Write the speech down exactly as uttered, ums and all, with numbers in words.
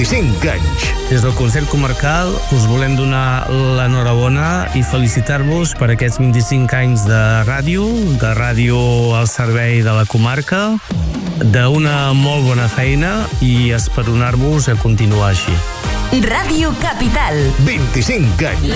vint-i-cinc anys. Des del Consell Comarcal us volem donar l'enhorabona i felicitar-vos per aquests vint-i-cinc anys de ràdio, de ràdio al servei de la comarca, d'una molt bona feina i esperonar-vos a continuar així. Ràdio Capital. vint-i-cinc anys.